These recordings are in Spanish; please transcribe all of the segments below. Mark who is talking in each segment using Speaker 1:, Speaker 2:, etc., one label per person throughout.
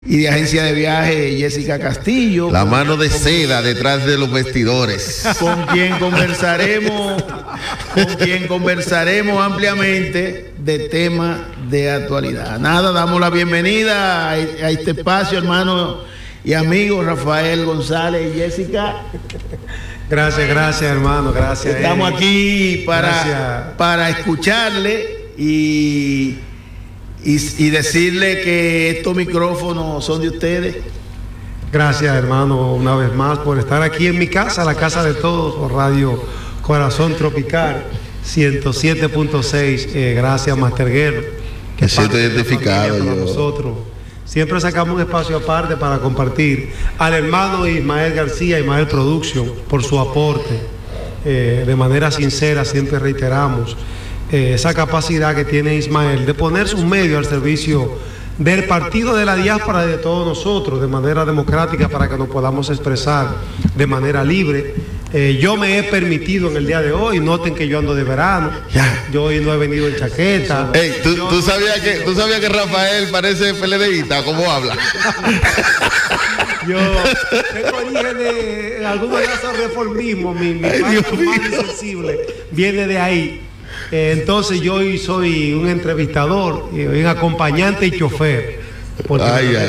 Speaker 1: Y de agencia de viaje Jessica Castillo,
Speaker 2: la mano de seda detrás de los vestidores,
Speaker 1: con quien conversaremos ampliamente de temas de actualidad. Nada, damos la bienvenida a este espacio, hermano y amigo Rafael González y Jessica.
Speaker 3: Gracias, hermano, gracias.
Speaker 1: Estamos aquí para escucharle y decirle que estos micrófonos son de ustedes.
Speaker 3: Gracias, hermano, una vez más por estar aquí en mi casa, la casa de todos, por Radio Corazón Tropical 107.6. Gracias, Master Guerrero.
Speaker 2: Me siento identificado yo.
Speaker 3: Nosotros siempre sacamos un espacio aparte para compartir al hermano Ismael García, Ismael Production, por su aporte. De manera sincera, siempre reiteramos esa capacidad que tiene Ismael de poner sus medios al servicio del partido de la diáspora de todos nosotros, de manera democrática, para que nos podamos expresar de manera libre. Yo me he permitido en el día de hoy, noten que yo ando de verano, yo hoy no he venido en chaqueta.
Speaker 2: Hey, ¿tú sabías que Rafael parece PLDista? ¿Cómo habla?
Speaker 3: Yo tengo origen de algunos de esos reformismos, mi parte humana y sensible viene de ahí. Entonces yo hoy soy un entrevistador, un acompañante y chofer. Porque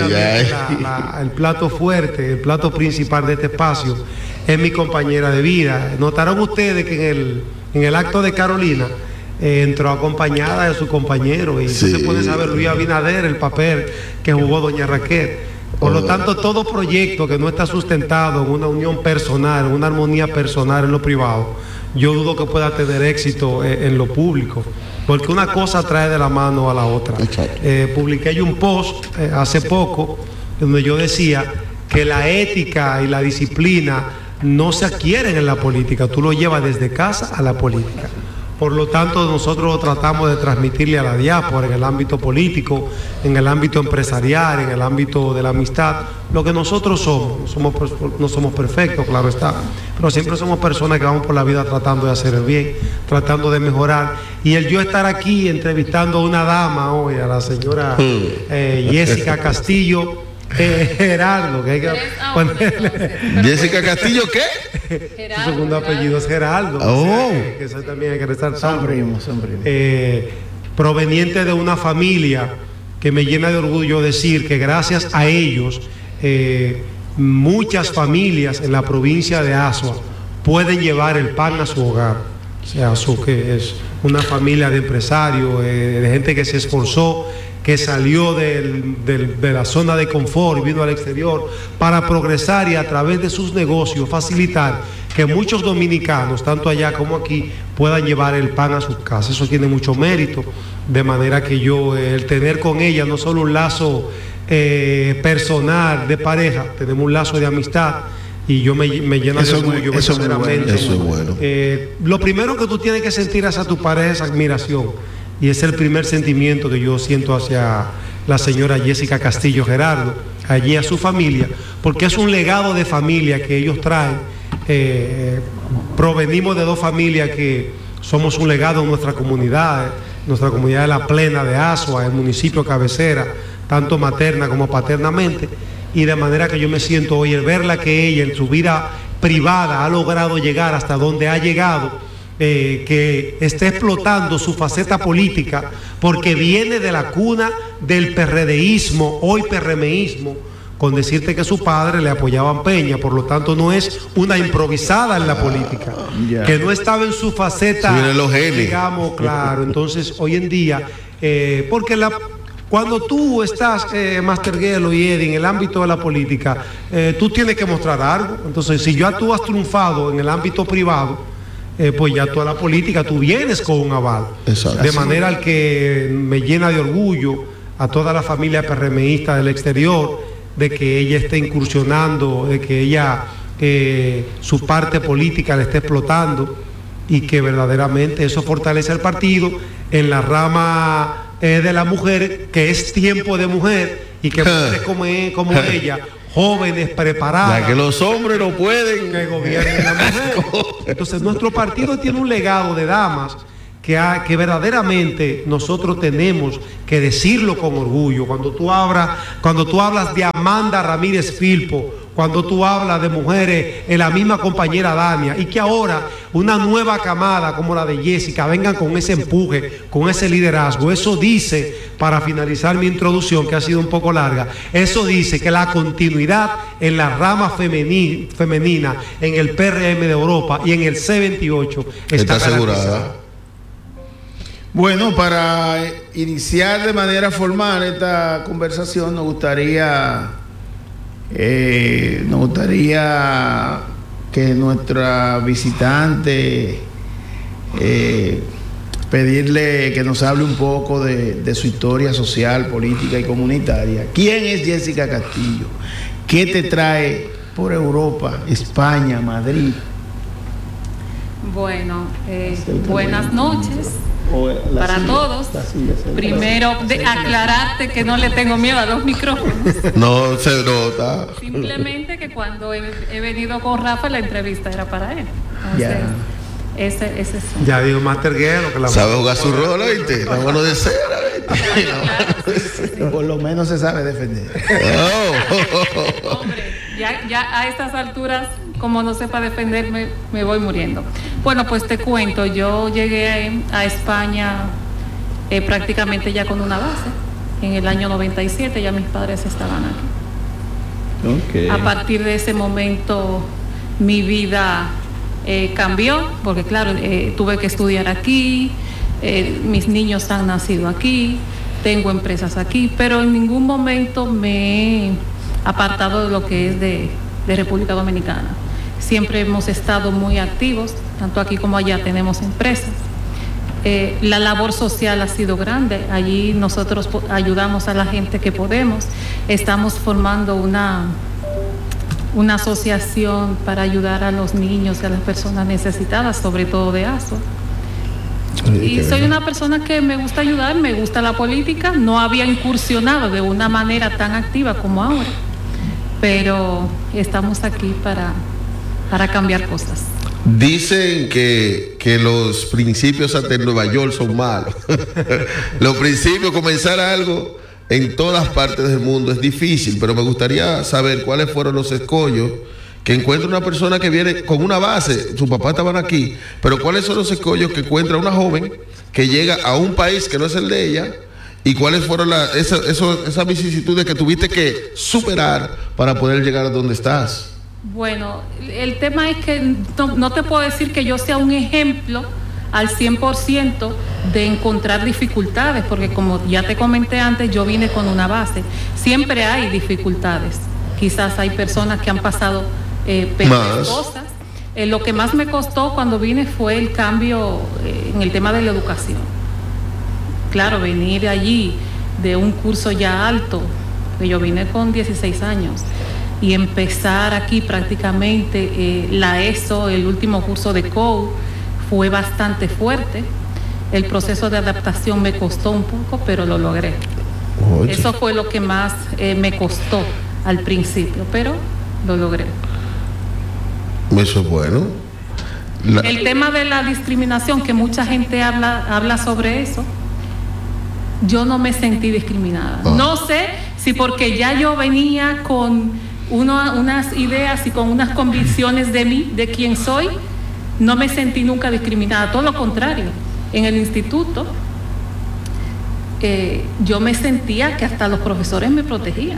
Speaker 3: el plato fuerte, el plato principal de este espacio es mi compañera de vida. Notaron ustedes que en el acto de Carolina entró acompañada de su compañero y sí. Se puede saber Luis Abinader el papel que jugó doña Raquel. Por lo tanto, todo proyecto que no está sustentado en una unión personal, en una armonía personal en lo privado, yo dudo que pueda tener éxito en lo público, porque una cosa trae de la mano a la otra. Publiqué yo un post hace poco donde yo decía que la ética y la disciplina no se adquieren en la política, tú lo llevas desde casa a la política. Por lo tanto, nosotros tratamos de transmitirle a la diáspora en el ámbito político, en el ámbito empresarial, en el ámbito de la amistad, lo que nosotros somos. No somos perfectos, claro está, pero siempre somos personas que vamos por la vida tratando de hacer el bien, tratando de mejorar. Y el yo estar aquí entrevistando a una dama hoy, a la señora Jessica Castillo, Gerardo, que hay que ponerle.
Speaker 2: ¿Jessica Castillo qué?
Speaker 3: Gerardo, su segundo apellido es Gerardo. Que eso también hay que resaltar.
Speaker 1: Son primos.
Speaker 3: Proveniente de una familia que me llena de orgullo decir que gracias a ellos muchas familias en la provincia de Azua pueden llevar el pan a su hogar. O sea, que es una familia de empresarios, de gente que se esforzó, que salió de la zona de confort y vino al exterior para progresar y a través de sus negocios facilitar que muchos dominicanos, tanto allá como aquí, puedan llevar el pan a sus casas. Eso tiene mucho mérito, de manera que yo, el tener con ella no solo un lazo personal de pareja, tenemos un lazo de amistad. Y yo me llena de orgullo.
Speaker 2: Eso es bueno.
Speaker 3: Lo primero que tú tienes que sentir hacia tu pareja es admiración. Y es el primer sentimiento que yo siento hacia la señora Jessica Castillo Gerardo, allí a su familia, porque es un legado de familia que ellos traen. Provenimos de dos familias que somos un legado en nuestra comunidad de La Plena de Azua, el municipio cabecera, tanto materna como paternamente. Y de manera que yo me siento hoy, el verla que ella en su vida privada ha logrado llegar hasta donde ha llegado, que esté explotando su faceta política, porque viene de la cuna del PRDismo, hoy PRMismo, con decirte que su padre le apoyaba Peña, por lo tanto no es una improvisada en la política, que no estaba en su faceta, digamos, claro. Entonces hoy en día, porque cuando tú estás, Master Guerrero y Eddie, en el ámbito de la política, tú tienes que mostrar algo. Entonces, si ya tú has triunfado en el ámbito privado, pues ya toda la política tú vienes con un aval.
Speaker 2: Exacto.
Speaker 3: De manera al que me llena de orgullo a toda la familia PRMista del exterior, de que ella esté incursionando, de que ella su parte política la esté explotando, y que verdaderamente eso fortalece al partido en la rama de la mujer, que es tiempo de mujer, y que mujeres como ella, jóvenes, preparadas,
Speaker 2: ya que los hombres no pueden,
Speaker 3: que gobiernen la mujer. Entonces nuestro partido tiene un legado de damas que verdaderamente nosotros tenemos que decirlo con orgullo. Cuando tú hablas de Amanda Ramírez Filpo, cuando tú hablas de mujeres, en la misma compañera Dania, y que ahora una nueva camada como la de Jessica vengan con ese empuje, con ese liderazgo, eso dice, para finalizar mi introducción, que ha sido un poco larga, eso dice que la continuidad en la rama femenina, en el PRM de Europa y en el C28 está asegurada.
Speaker 1: Bueno, para iniciar de manera formal esta conversación, nos gustaría que nuestra visitante pedirle que nos hable un poco de su historia social, política y comunitaria. ¿Quién es Jessica Castillo? ¿Qué te trae por Europa, España, Madrid?
Speaker 4: Bueno, buenas noches para todos. Primero, aclararte que no le tengo miedo a los micrófonos.
Speaker 2: No se nota.
Speaker 4: Simplemente que cuando he venido con Rafa, la entrevista era para él. Entonces, ese es.
Speaker 3: Ya digo, Master Guerrero, que la
Speaker 2: sabe jugar su rol, ¿viste? Está bueno de cera,
Speaker 1: ¿viste? Por lo menos se sabe defender.
Speaker 4: Hombre, ya a estas alturas, como no sepa defenderme, me voy muriendo. Bueno, pues te cuento, yo llegué a España prácticamente ya con una base. En el año 97 ya mis padres estaban aquí. Okay. A partir de ese momento mi vida cambió, porque claro, tuve que estudiar aquí, mis niños han nacido aquí, tengo empresas aquí, pero en ningún momento me he apartado de lo que es de República Dominicana. Siempre hemos estado muy activos, tanto aquí como allá tenemos empresas. La labor social ha sido grande, allí nosotros ayudamos a la gente que podemos. Estamos formando una asociación para ayudar a los niños y a las personas necesitadas, sobre todo de ASO. Y soy una persona que me gusta ayudar, me gusta la política, no había incursionado de una manera tan activa como ahora, pero estamos aquí para cambiar cosas.
Speaker 2: Dicen que los principios hasta en Nueva York son malos. Los principios, comenzar algo en todas partes del mundo es difícil, pero me gustaría saber cuáles fueron los escollos que encuentra una persona que viene con una base. Sus papás estaban aquí, pero cuáles son los escollos que encuentra una joven que llega a un país que no es el de ella, y cuáles fueron esas vicisitudes que tuviste que superar para poder llegar a donde estás.
Speaker 4: Bueno, el tema es que no te puedo decir que yo sea un ejemplo al 100% de encontrar dificultades, porque como ya te comenté antes, yo vine con una base. Siempre hay dificultades. Quizás hay personas que han pasado pequeñas cosas. Lo que más me costó cuando vine fue el cambio en el tema de la educación. Claro, venir allí de un curso ya alto, que yo vine con 16 años, y empezar aquí prácticamente la ESO, el último curso de COU, fue bastante fuerte. El proceso de adaptación me costó un poco, pero lo logré. Oye. Eso fue lo que más me costó al principio, pero lo logré.
Speaker 2: Eso es bueno.
Speaker 4: El tema de la discriminación, que mucha gente habla sobre eso, yo no me sentí discriminada. No sé si porque ya yo venía con unas ideas y con unas convicciones de mí, de quién soy, no me sentí nunca discriminada. Todo lo contrario, en el instituto yo me sentía que hasta los profesores me protegían,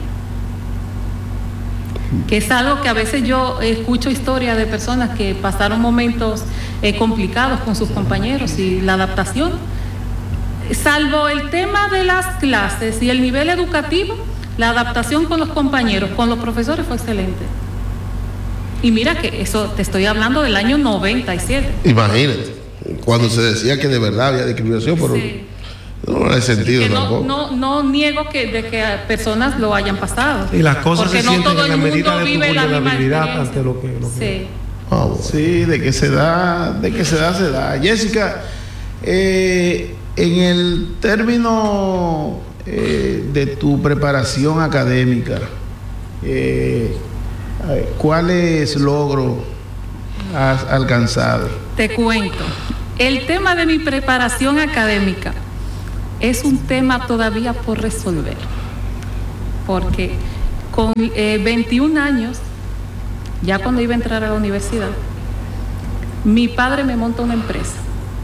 Speaker 4: que es algo que a veces yo escucho historias de personas que pasaron momentos complicados con sus compañeros, y la adaptación, salvo el tema de las clases y el nivel educativo, la adaptación con los compañeros, con los profesores, fue excelente. Y mira que eso te estoy hablando del año 97.
Speaker 2: Imagínate, cuando se decía que de verdad había discriminación, pero sí, no hay sentido tampoco.
Speaker 4: No niego de que personas lo hayan pasado.
Speaker 3: Y las cosas
Speaker 4: porque
Speaker 3: se
Speaker 4: no
Speaker 3: sienten
Speaker 4: todo
Speaker 3: en la
Speaker 4: el
Speaker 3: medida
Speaker 4: mundo
Speaker 3: de tu
Speaker 4: vive la misma
Speaker 3: vulnerabilidad ante lo que
Speaker 4: sí.
Speaker 2: Bueno.
Speaker 1: Sí, de que se da. Jessica, en el término de tu preparación académica, ¿cuáles logros has alcanzado?
Speaker 4: Te cuento. El tema de mi preparación académica es un tema todavía por resolver, porque con 21 años, ya cuando iba a entrar a la universidad, mi padre me monta una empresa.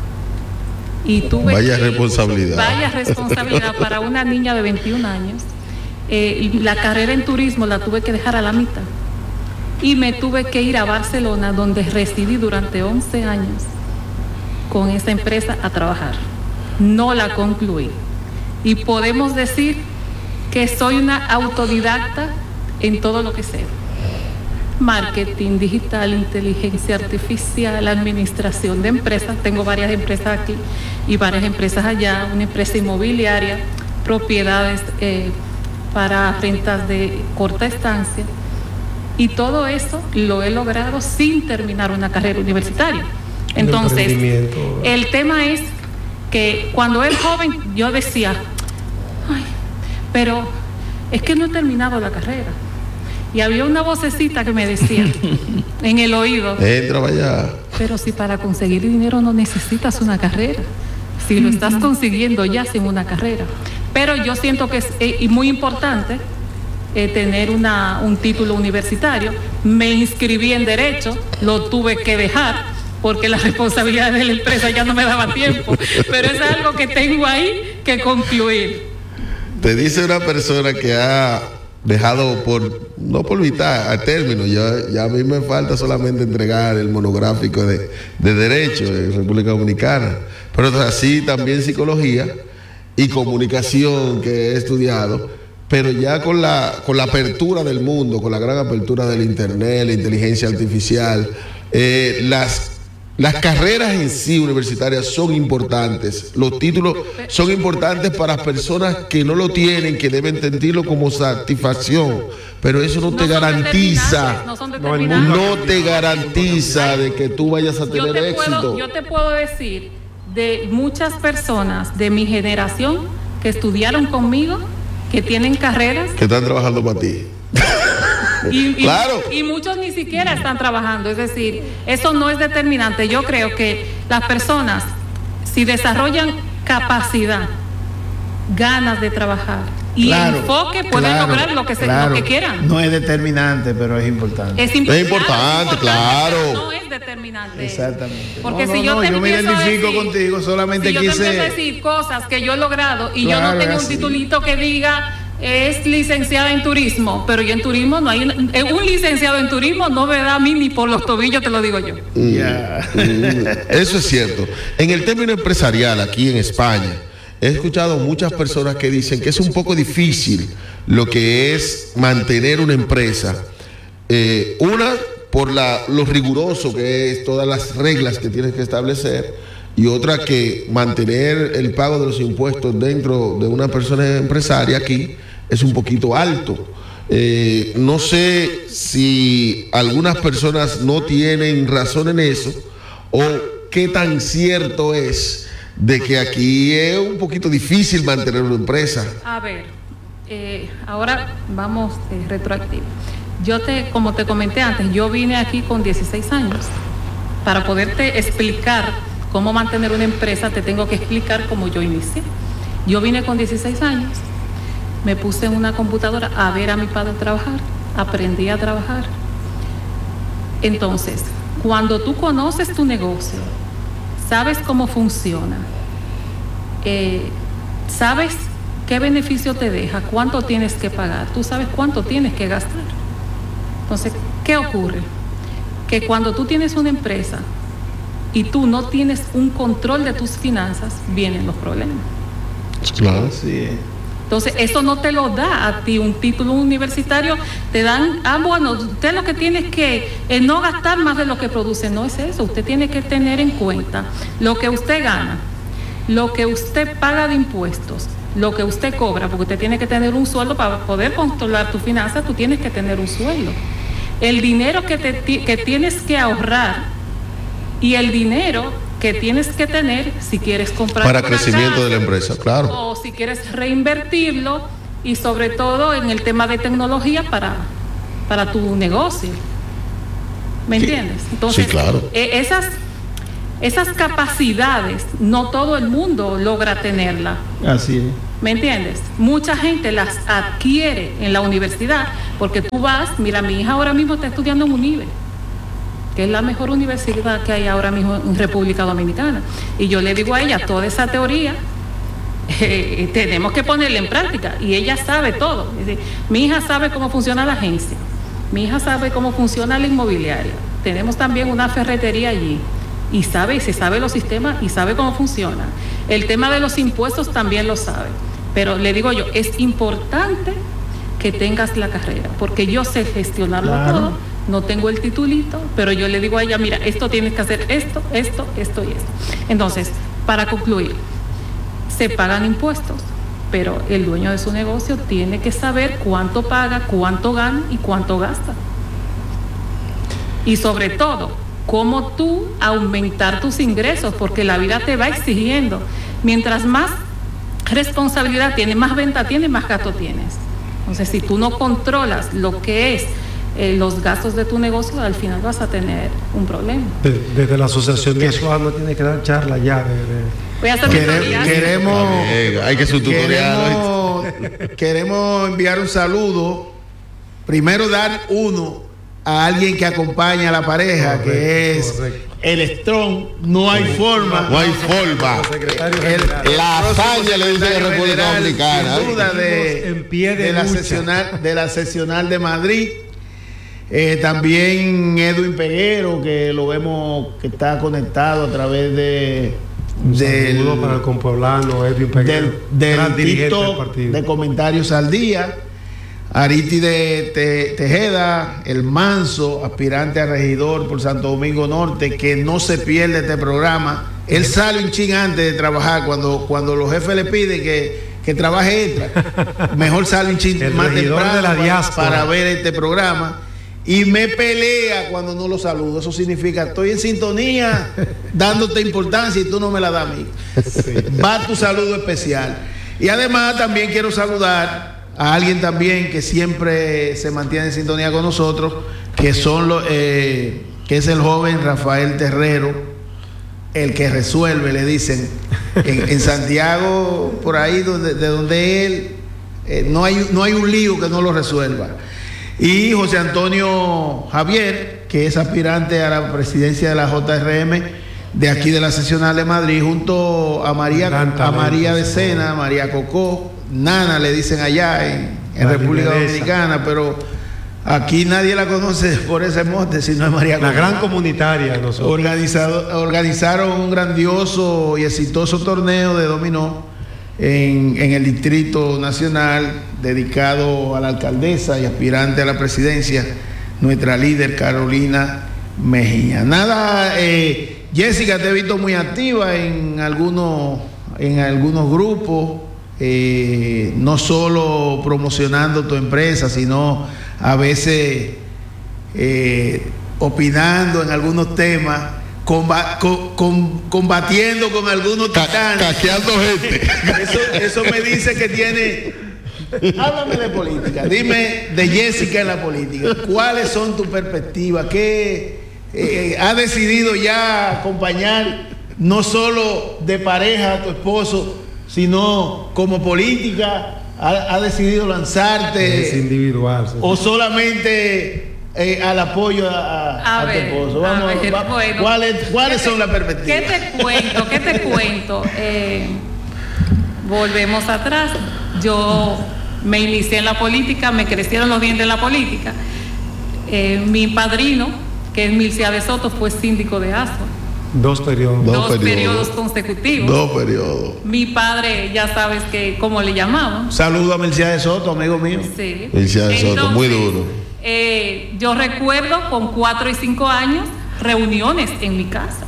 Speaker 4: Y tuve
Speaker 2: vaya responsabilidad.
Speaker 4: Vaya responsabilidad para una niña de 21 años. La carrera en turismo la tuve que dejar a la mitad. Y me tuve que ir a Barcelona, donde residí durante 11 años con esa empresa a trabajar. No la concluí. Y podemos decir que soy una autodidacta en todo lo que sé. Marketing digital, inteligencia artificial, administración de empresas. Tengo varias empresas aquí y varias empresas allá. Una empresa inmobiliaria, propiedades para rentas de corta estancia. Y todo eso lo he logrado sin terminar una carrera universitaria. Entonces, el tema es que cuando era joven yo decía, ay, pero es que no he terminado la carrera. Y había una vocecita que me decía en el oído,
Speaker 2: entra, vaya.
Speaker 4: Pero si para conseguir dinero no necesitas una carrera, si lo estás consiguiendo ya sin una carrera. Pero yo siento que es muy importante tener un título universitario. Me inscribí en Derecho, lo tuve que dejar porque las responsabilidades de la empresa ya no me daban tiempo, pero es algo que tengo ahí que concluir.
Speaker 2: Te dice una persona que ha dejado no por mitad, a término, ya a mí me falta solamente entregar el monográfico de Derecho en República Dominicana, pero así también Psicología y Comunicación que he estudiado, pero ya con la apertura del mundo, con la gran apertura del Internet, la inteligencia artificial, las carreras en sí universitarias son importantes, los títulos son importantes para personas que no lo tienen, que deben sentirlo como satisfacción, pero eso no te garantiza, no te garantiza de que tú vayas a tener éxito.
Speaker 4: Yo te puedo decir de muchas personas de mi generación que estudiaron conmigo, que tienen carreras,
Speaker 2: que están trabajando para ti.
Speaker 4: Claro. Y muchos ni siquiera están trabajando, es decir, eso no es determinante. Yo creo que las personas, si desarrollan capacidad, ganas de trabajar y enfoque, pueden lograr lo que quieran.
Speaker 1: No es determinante, pero es importante.
Speaker 4: Es importante,
Speaker 2: claro.
Speaker 4: No es determinante.
Speaker 1: Exactamente.
Speaker 4: Porque
Speaker 1: yo me identifico contigo, solamente
Speaker 4: yo te empiezo a decir cosas que yo he logrado y yo no tengo un titulito que diga es licenciada en turismo, pero yo en turismo no hay un licenciado en turismo no me da a mí ni por los tobillos, te lo digo yo.
Speaker 2: Eso es cierto. En el término empresarial aquí en España he escuchado muchas personas que dicen que es un poco difícil lo que es mantener una empresa, una por lo riguroso que es, todas las reglas que tienes que establecer, y otra que mantener el pago de los impuestos dentro de una persona empresaria aquí es un poquito alto. No sé si algunas personas no tienen razón en eso o qué tan cierto es de que aquí es un poquito difícil mantener una empresa.
Speaker 4: A ver, ahora vamos retroactivo. Como te comenté antes, yo vine aquí con 16 años. Para poderte explicar cómo mantener una empresa, te tengo que explicar cómo yo inicié. Yo vine con 16 años, me puse en una computadora a ver a mi padre trabajar, aprendí a trabajar. Entonces, cuando tú conoces tu negocio, sabes cómo funciona, sabes qué beneficio te deja, cuánto tienes que pagar, tú sabes cuánto tienes que gastar. Entonces, ¿qué ocurre? Que cuando tú tienes una empresa y tú no tienes un control de tus finanzas, vienen los problemas.
Speaker 2: Claro,
Speaker 1: sí.
Speaker 4: Entonces, eso no te lo da a ti un título universitario, te dan, bueno, usted lo que tiene es que no gastar más de lo que produce, no es eso, usted tiene que tener en cuenta lo que usted gana, lo que usted paga de impuestos, lo que usted cobra, porque usted tiene que tener un sueldo para poder controlar tus finanzas, tú tienes que tener un sueldo. El dinero que tienes que ahorrar y el dinero que tienes que tener si quieres comprar
Speaker 2: para crecimiento de la empresa, claro,
Speaker 4: o si quieres reinvertirlo, y sobre todo en el tema de tecnología para tu negocio. ¿Me entiendes? Entonces,
Speaker 2: sí, claro.
Speaker 4: esas capacidades no todo el mundo logra tenerlas.
Speaker 1: Así es.
Speaker 4: ¿Me entiendes? Mucha gente las adquiere en la universidad, porque tú vas, mira, mi hija ahora mismo está estudiando en UNIBE, que es la mejor universidad que hay ahora mismo en República Dominicana. Y yo le digo a ella, toda esa teoría tenemos que ponerla en práctica, y ella sabe todo. Es decir, mi hija sabe cómo funciona la agencia, mi hija sabe cómo funciona la inmobiliaria, tenemos también una ferretería allí, y se sabe los sistemas y sabe cómo funciona. El tema de los impuestos también lo sabe. Pero le digo yo, es importante que tengas la carrera, porque yo sé gestionarlo todo, no tengo el titulito, pero yo le digo a ella, mira, esto tienes que hacer esto y esto. Entonces, para concluir, se pagan impuestos, pero el dueño de su negocio tiene que saber cuánto paga, cuánto gana y cuánto gasta. Y sobre todo, cómo tú aumentar tus ingresos, porque la vida te va exigiendo. Mientras más responsabilidad tienes, más venta tienes, más gasto tienes. Entonces, si tú no controlas lo que es los gastos de tu negocio, al final vas a tener un problema.
Speaker 3: Desde la asociación de Suano tiene que dar charla ya.
Speaker 4: Voy a hacer
Speaker 2: hay que su tutorial.
Speaker 1: Queremos enviar un saludo. Primero dar uno a alguien que acompaña a la pareja, correcto, que es correcto. El Strong. No hay forma.
Speaker 2: No hay forma. La hazaña le dice de República Dominicana.
Speaker 1: Sin duda de la seccional de Madrid. También Edwin Peguero, que lo vemos que está conectado a través de
Speaker 3: saludo para el compueblano Edwin Peguero,
Speaker 1: del TikTok de Comentarios al Día. Arítide Tejeda, el Manso, aspirante a regidor por Santo Domingo Norte, que no se pierde este programa. Él sale un ching antes de trabajar, cuando los jefes le piden que trabaje extra, mejor sale un ching más temprano
Speaker 3: de la diáspora
Speaker 1: para ver este programa. Y me pelea cuando no lo saludo. Eso significa, estoy en sintonía, dándote importancia y tú no me la das a mí. Sí. Va tu saludo especial. Y además también quiero saludar a alguien también que siempre se mantiene en sintonía con nosotros, que es el joven Rafael Terrero, el que resuelve, le dicen. En Santiago, por ahí de donde él, no hay un lío que no lo resuelva. Y José Antonio Javier, que es aspirante a la presidencia de la JRM de aquí de la seccional de Madrid, junto a María Decena, María Cocó, Nana le dicen allá en República Dominicana, pero aquí nadie la conoce por ese mote, sino es María Cocó.
Speaker 3: La gran comunitaria de nosotros.
Speaker 1: Organizaron un grandioso y exitoso torneo de dominó en el Distrito Nacional, dedicado a la alcaldesa y aspirante a la presidencia, nuestra líder Carolina Mejía. Nada, Jessica, te he visto muy activa en algunos grupos, no solo promocionando tu empresa, sino a veces opinando en algunos temas, combatiendo con algunos titanes.
Speaker 2: Caqueando gente.
Speaker 1: Eso me dice que tiene. Háblame de política. Dime de Jessica en la política. ¿Cuáles son tus perspectivas? ¿Qué ha decidido ya acompañar no solo de pareja a tu esposo, sino como política? ¿Ha decidido lanzarte?
Speaker 3: Es individual. Sí.
Speaker 1: ¿O solamente al apoyo a tu esposo? ¿Cuáles son las perspectivas?
Speaker 4: ¿Qué te cuento? Volvemos atrás. Yo me inicié en la política, me crecieron los dientes en la política. Mi padrino, que es Milcia de Soto, fue síndico de Asua.
Speaker 3: Dos
Speaker 4: periodos consecutivos.
Speaker 2: 2 periodos.
Speaker 4: Mi padre, ya sabes que cómo le llamaban.
Speaker 1: Saludo a Milcia de Soto, amigo mío.
Speaker 4: Sí.
Speaker 2: Milcia de Soto, muy duro.
Speaker 4: Yo recuerdo con 4 y 5 años reuniones en mi casa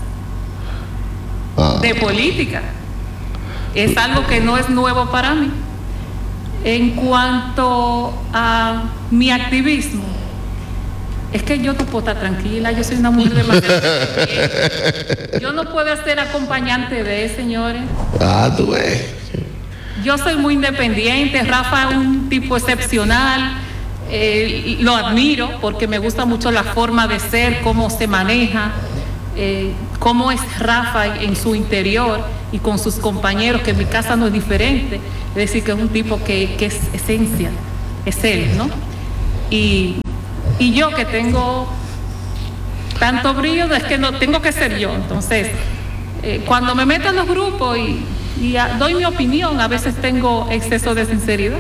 Speaker 4: de política. Es algo que no es nuevo para mí. En cuanto a mi activismo, es que yo no puedo estar tranquila, yo soy una mujer demasiado tranquila. Yo no puedo ser acompañante de, señores.
Speaker 2: Tú ves.
Speaker 4: Yo soy muy independiente. Rafa es un tipo excepcional. Lo admiro porque me gusta mucho la forma de ser, cómo se maneja. cómo es Rafa en su interior y con sus compañeros, que en mi casa no es diferente, es decir, que es un tipo que es esencia, es él, ¿no? Y yo que tengo tanto brillo, es que no tengo que ser yo. Entonces, cuando me meto en los grupos y doy mi opinión, a veces tengo exceso de sinceridad.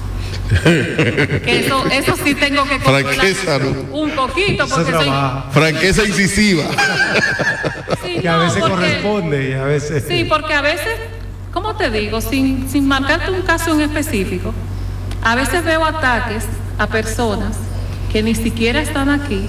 Speaker 4: Que eso sí tengo que
Speaker 2: franqueza, ¿no?
Speaker 4: Un poquito, porque soy
Speaker 2: franqueza incisiva.
Speaker 4: Sí,
Speaker 3: que a veces corresponde y a veces.
Speaker 4: Sí, porque a veces, ¿cómo te digo? Sin marcarte un caso en específico, a veces veo ataques a personas que ni siquiera están aquí,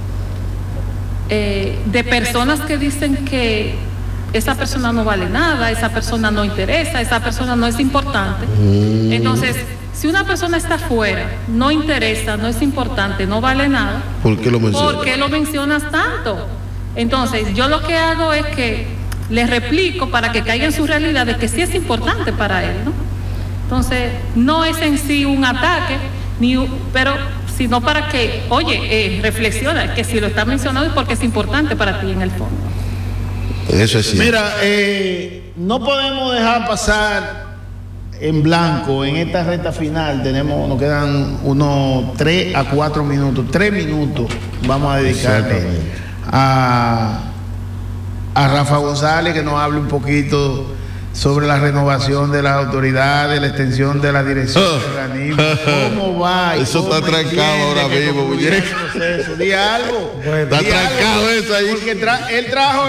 Speaker 4: de personas que dicen que esa persona no vale nada, esa persona no interesa, esa persona no es importante. Entonces, si una persona está afuera, no interesa, no es importante, no vale nada,
Speaker 2: ¿por qué lo mencionas?
Speaker 4: ¿Por qué lo mencionas tanto? Entonces, yo lo que hago es que le replico para que caiga en su realidad de que sí es importante para él, ¿no? Entonces, no es en sí un ataque, pero sino para que, oye, reflexiona, que si lo está mencionando es porque es importante para ti en el fondo.
Speaker 2: Eso es cierto.
Speaker 1: Mira, no podemos dejar pasar en blanco en esta recta final. Nos quedan unos 3 a 4 minutos. 3 minutos vamos a dedicarle a Rafa González, que nos hable un poquito sobre la renovación de las autoridades, la extensión de la dirección del organismo. ¿Cómo va?
Speaker 2: Eso está trancado ahora mismo, muñeco.
Speaker 1: Di algo.
Speaker 3: Bueno,
Speaker 2: está trancado eso ahí.
Speaker 1: Porque él trajo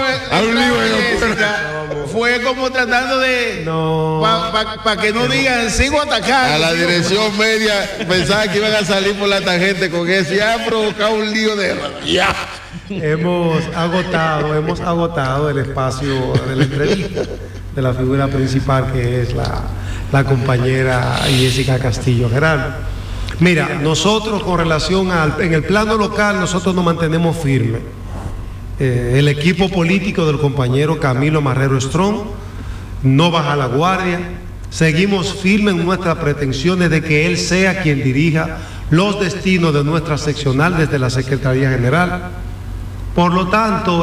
Speaker 1: fue como tratando de para que no digan sigo atacando.
Speaker 2: A la dirección media pensaba que iban a salir por la tangente con eso. Ya ha provocado un lío de ya.
Speaker 3: Hemos agotado el espacio de la entrevista de la figura principal, que es la compañera Jessica Castillo Gerardo. Mira, nosotros con relación en el plano local, nosotros nos mantenemos firmes. El equipo político del compañero Camilo Marrero Strong no baja la guardia. Seguimos firmes en nuestras pretensiones de que él sea quien dirija los destinos de nuestra seccional desde la Secretaría General. Por lo tanto,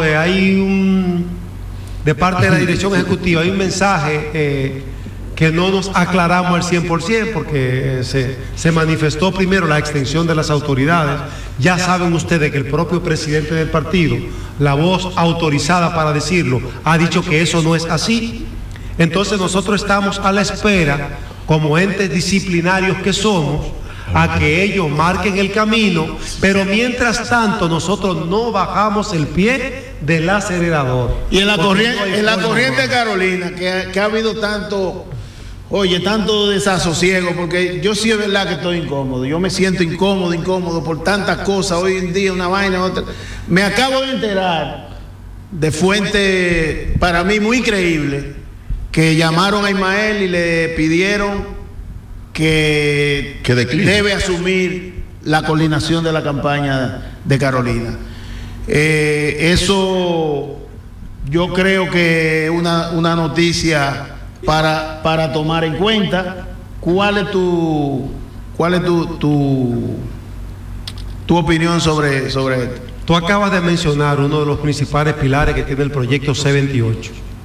Speaker 3: de parte de la dirección ejecutiva hay un mensaje que no nos aclaramos al 100%, porque se manifestó primero la extensión de las autoridades. Ya saben ustedes que el propio presidente del partido, la voz autorizada para decirlo, ha dicho que eso no es así. Entonces nosotros estamos a la espera, como entes disciplinarios que somos, a que ellos marquen el camino, pero mientras tanto nosotros no bajamos el pie del acelerador.
Speaker 1: Y en la corriente de Carolina, que ha habido tanto desasosiego, porque yo sí es verdad que estoy incómodo, yo me siento incómodo por tantas cosas, hoy en día una vaina, otra. Me acabo de enterar de fuente para mí muy creíble, que llamaron a Ismael y le pidieron que debe asumir la coordinación de la campaña de Carolina. Eso yo creo que es una noticia para tomar en cuenta. ¿Cuál es tu opinión sobre esto?
Speaker 3: Tú acabas de mencionar uno de los principales pilares que tiene el proyecto C28,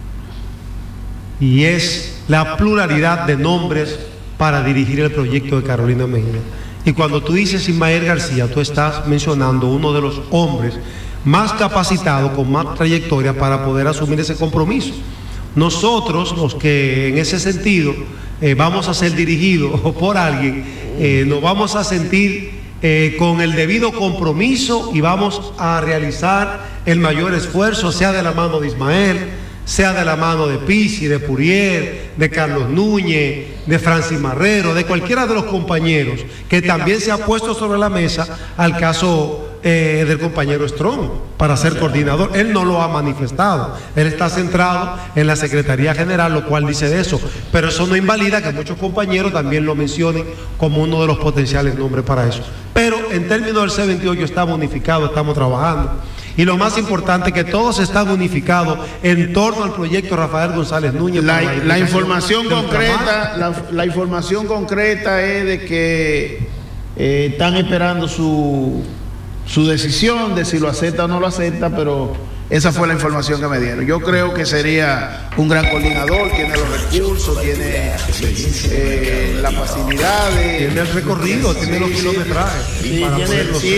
Speaker 3: y es la pluralidad de nombres para dirigir el proyecto de Carolina Mejía. Y cuando tú dices Ismael García, tú estás mencionando uno de los hombres más capacitados, con más trayectoria para poder asumir ese compromiso. Nosotros, los que en ese sentido vamos a ser dirigidos por alguien, nos vamos a sentir con el debido compromiso y vamos a realizar el mayor esfuerzo, sea de la mano de Ismael, sea de la mano de Pizzi, de Purier, de Carlos Núñez, de Francis Marrero, de cualquiera de los compañeros, que también se ha puesto sobre la mesa al caso del compañero Strong para ser coordinador. Él no lo ha manifestado, él está centrado en la Secretaría General, lo cual dice de eso, pero eso no invalida que muchos compañeros también lo mencionen como uno de los potenciales nombres para eso. Pero en términos del C28 estamos unificados, estamos trabajando. Y lo más importante, que todos están unificados en torno al proyecto Rafael González Núñez.
Speaker 1: La información concreta es de que están esperando su decisión de si lo acepta o no lo acepta, pero Esa fue la información que me dieron. Yo creo que sería un gran coordinador, tiene los recursos, tiene la facilidad de...
Speaker 3: Tiene el recorrido, tiene los kilometrajes.
Speaker 1: Sí,